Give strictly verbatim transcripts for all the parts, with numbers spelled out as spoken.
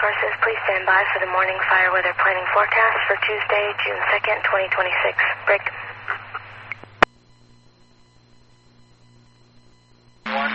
Sources, please stand by for the morning fire weather planning forecast for Tuesday, June second, twenty twenty-six. Break. One.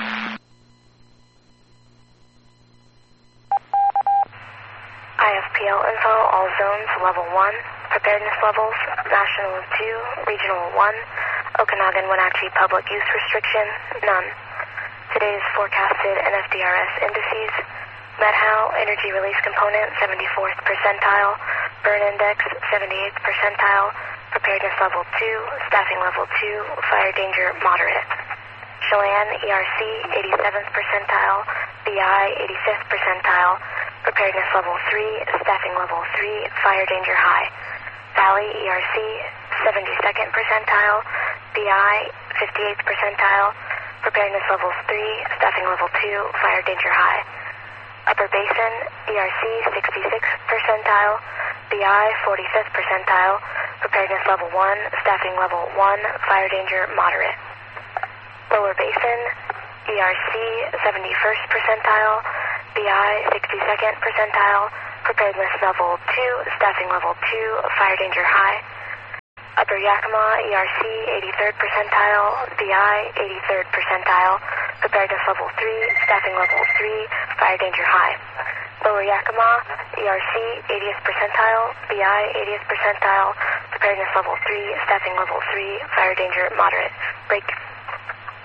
I F P L info, all zones, level one. Preparedness levels, national two, regional one. Okanagan Wenatchee public use restriction, none. Today's forecasted N F D R S indices: Met-How, energy release component, seventy-fourth percentile, burn index, seventy-eighth percentile, preparedness level two, staffing level two, fire danger moderate. Chelan, E R C, eighty-seventh percentile, B I, eighty-fifth percentile, preparedness level three, staffing level three, fire danger high. Valley, E R C, seventy-second percentile, B I, fifty-eighth percentile, preparedness level three, staffing level two, fire danger high. Upper Basin, E R C, sixty-sixth percentile, B I, forty-fifth percentile, preparedness level one, staffing level one, fire danger moderate. Lower Basin, E R C, seventy-first percentile, B I, sixty-second percentile, preparedness level two, staffing level two, fire danger high. Upper Yakima, E R C, eighty-third percentile, B I, eighty-third percentile, preparedness level three, staffing level three, fire danger high. Lower Yakima, E R C, eightieth percentile, B I, eightieth percentile, preparedness level three, staffing level three, fire danger moderate. Break.